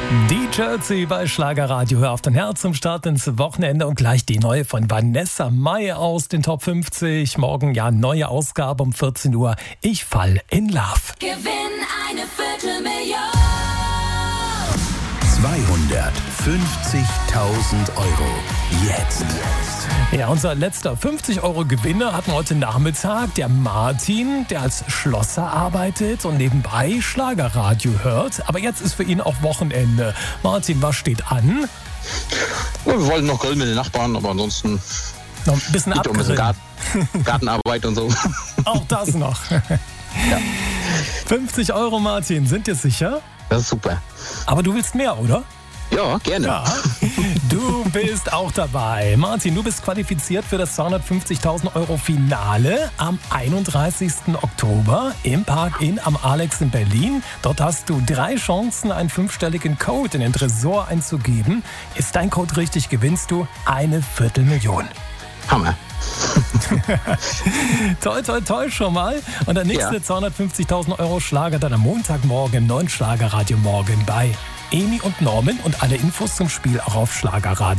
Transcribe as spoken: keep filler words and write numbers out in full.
Die Jersey bei Schlagerradio. Hör auf dein Herz zum Start ins Wochenende und gleich die neue von Vanessa Mai aus den Top fünfzig. Morgen ja neue Ausgabe um vierzehn Uhr. Ich fall in Love. Gewinn eine Viertelmillion. zweihundertfünfzigtausend Euro. Jetzt. Ja, unser letzter fünfzig Euro Gewinner hatten wir heute Nachmittag. Der Martin, der als Schlosser arbeitet und nebenbei Schlagerradio hört. Aber jetzt ist für ihn auch Wochenende. Martin, was steht an? Ja, wir wollten noch grillen mit den Nachbarn, aber ansonsten Noch ein bisschen geht um ein bisschen abgrillen. Garten, Gartenarbeit und so. Auch das noch. Ja, fünfzig Euro, Martin, sind dir sicher? das ist super. Aber du willst mehr, oder? Ja, gerne. Ja, du bist auch dabei. Martin, du bist qualifiziert für das zweihundertfünfzigtausend Euro Finale am einunddreißigsten Oktober im Park Inn am Alex in Berlin. Dort hast du drei Chancen, einen fünfstelligen Code in den Tresor einzugeben. Ist dein Code richtig, gewinnst du eine Viertelmillion. Hammer. Toll, toll, toll schon mal. Und der nächste Ja. zweihundertfünfzigtausend Euro Schlager dann am Montagmorgen im neuen Schlagerradio morgen bei Emi und Norman. Und alle Infos zum Spiel auch auf Schlagerradio.